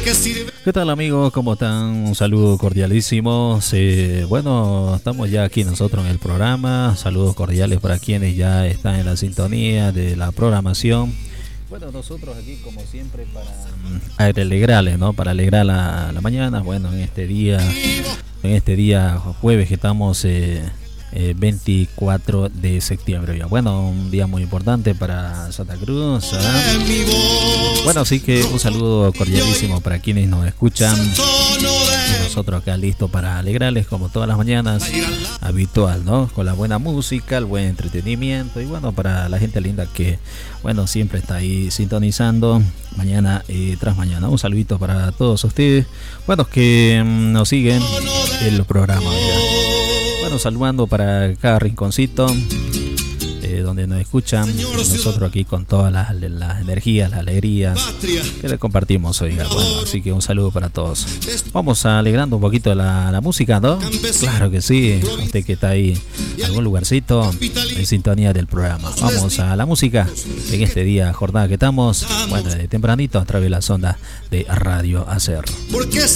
¿Qué tal, amigos? ¿Cómo están? Un saludo cordialísimo. Bueno, estamos ya aquí nosotros en el programa. Saludos cordiales para quienes ya están en la sintonía de la programación. Bueno, nosotros aquí como siempre para alegrarles, ¿no? Para alegrar la mañana. Bueno, en este día jueves que estamos 24 de septiembre ya. Bueno, un día muy importante para Santa Cruz, ¿eh? Bueno, así que un saludo cordialísimo para quienes nos escuchan. Y nosotros acá listos para alegrarles como todas las mañanas, habitual, ¿no? Con la buena música, el buen entretenimiento y bueno, para la gente linda que, bueno, siempre está ahí sintonizando mañana tras mañana. Un saludito para todos ustedes, bueno, que nos siguen en los programas ya. Bueno, saludando para cada rinconcito donde nos escuchan, nosotros aquí con todas las energías, las alegrías que le compartimos hoy. Bueno, así que un saludo para todos. Vamos alegrando un poquito la música, ¿no? Claro que sí, usted que está ahí en algún lugarcito en sintonía del programa. Vamos a la música en este día, jornada que estamos, bueno, de tempranito a través de las ondas de Radio Hacer. Porque